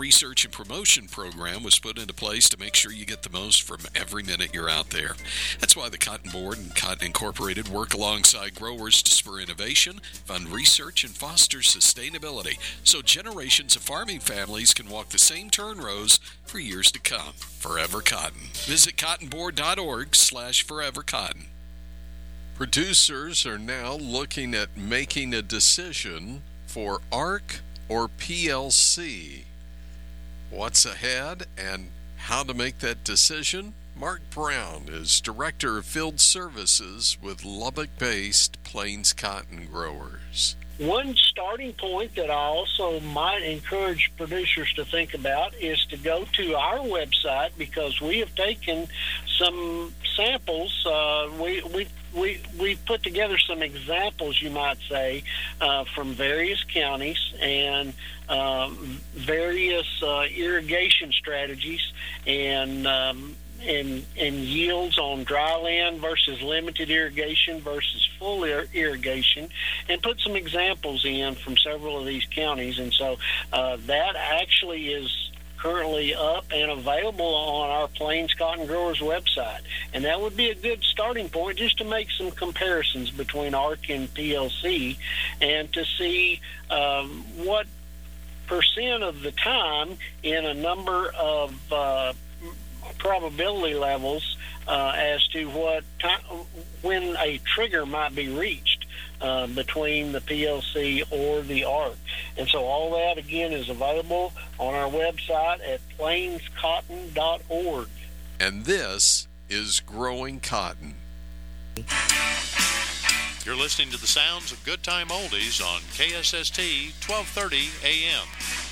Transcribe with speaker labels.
Speaker 1: research and promotion program was put into place to make sure you get the most from every minute you're out there. That's why the Cotton Board and Cotton Incorporated work alongside growers to spur innovation, fund research, and foster sustainability so generations of farming families can walk the same turn rows for years to come. Forever Cotton. Visit cottonboard.org/forevercotton. Producers are now looking at making a decision for ARC or PLC. What's ahead and how to make that decision? Mark Brown is Director of Field Services with Lubbock-based Plains Cotton Growers.
Speaker 2: One starting point that I also might encourage producers to think about is to go to our website, because we have taken some samples. We put together some examples, you might say, from various counties and various irrigation strategies and yields on dry land versus limited irrigation versus full irrigation, and put some examples in from several of these counties. And so that actually is currently up and available on our Plains Cotton Growers website. And that would be a good starting point just to make some comparisons between ARC and PLC and to see what percent of the time in a number of probability levels as to when a trigger might be reached between the PLC or the ARC. And so all that, again, is available on our website at plainscotton.org.
Speaker 1: And this is Growing Cotton.
Speaker 3: You're listening to the sounds of Good Time Oldies on KSST 1230 AM.